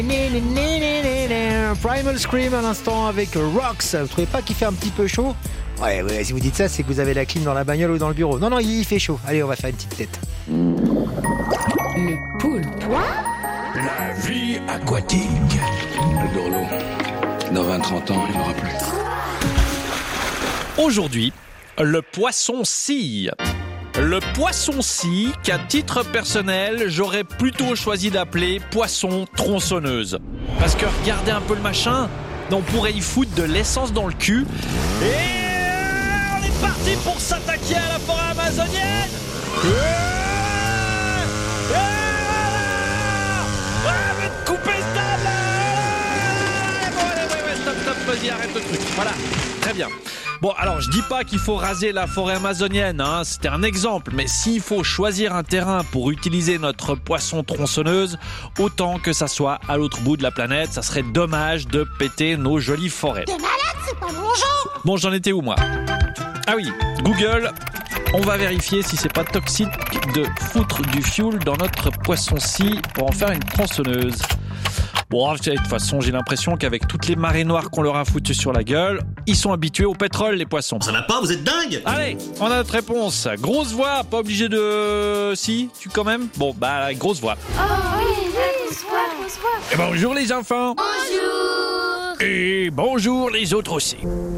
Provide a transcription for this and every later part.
Primal Scream à l'instant avec Rocks. Vous trouvez pas qu'il fait un petit peu chaud ? Ouais, si vous dites ça, c'est que vous avez la clim dans la bagnole ou dans le bureau. Non, il fait chaud. Allez, on va faire une petite tête. Le poulpe. La vie aquatique. Le Dorlo. Dans 20-30 ans, il n'y en aura plus. Aujourd'hui, le poisson-scie. Le poisson-scie qu'à titre personnel, j'aurais plutôt choisi d'appeler poisson tronçonneuse. Parce que regardez un peu le machin, on pourrait y foutre de l'essence dans le cul. Et on est parti pour s'attaquer à la forêt amazonienne. Couper stable. Stop, vas-y, arrête le truc. Voilà, très bien. Bon, alors, je dis pas qu'il faut raser la forêt amazonienne, hein, c'était un exemple, mais s'il faut choisir un terrain pour utiliser notre poisson tronçonneuse, autant que ça soit à l'autre bout de la planète, ça serait dommage de péter nos jolies forêts. T'es malade, c'est pas mon genre. Bon, j'en étais où, moi ? Ah oui, Google, on va vérifier si c'est pas toxique de foutre du fioul dans notre poisson-scie pour en faire une tronçonneuse. Bon, de toute façon, j'ai l'impression qu'avec toutes les marées noires qu'on leur a foutues sur la gueule, ils sont habitués au pétrole, les poissons. Ça va pas, vous êtes dingue! Allez, on a notre réponse. Grosse voix, pas obligé de... Si, tu quand même? Bon, bah, grosse voix. Oh oui, grosse voix. Et bonjour les enfants! Bonjour. Et bonjour les autres aussi.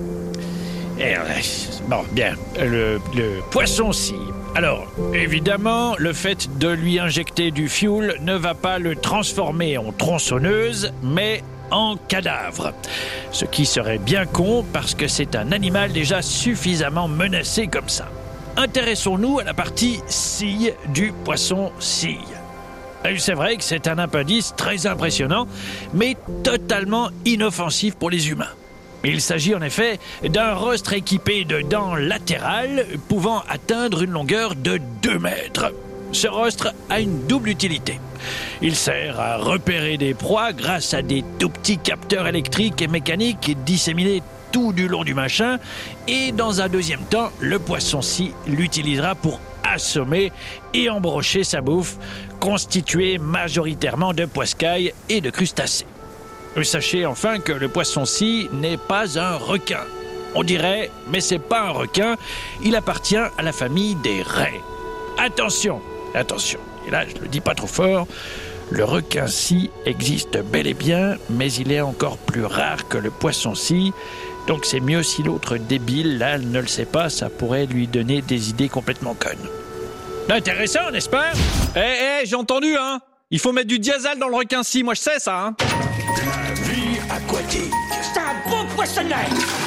Et, bon, bien, le poisson-scie. Alors, évidemment, le fait de lui injecter du fioul ne va pas le transformer en tronçonneuse, mais en cadavre. Ce qui serait bien con parce que c'est un animal déjà suffisamment menacé comme ça. Intéressons-nous à la partie scie du poisson-scie. C'est vrai que c'est un appendice très impressionnant, mais totalement inoffensif pour les humains. Il s'agit en effet d'un rostre équipé de dents latérales pouvant atteindre une longueur de 2 mètres. Ce rostre a une double utilité. Il sert à repérer des proies grâce à des tout petits capteurs électriques et mécaniques disséminés tout du long du machin. Et dans un deuxième temps, le poisson-scie l'utilisera pour assommer et embrocher sa bouffe, constituée majoritairement de poiscailles et de crustacés. Sachez enfin que le poisson-scie n'est pas un requin. On dirait, mais c'est pas un requin, il appartient à la famille des raies. Attention, et là je le dis pas trop fort, le requin-scie existe bel et bien, mais il est encore plus rare que le poisson-scie, donc c'est mieux si l'autre débile, là, ne le sait pas, ça pourrait lui donner des idées complètement connes. Intéressant, n'est-ce pas ? J'ai entendu, hein ? Il faut mettre du diesel dans le requin-scie, moi je sais ça, hein ? La vie aquatique. C'est un beau poissonnet.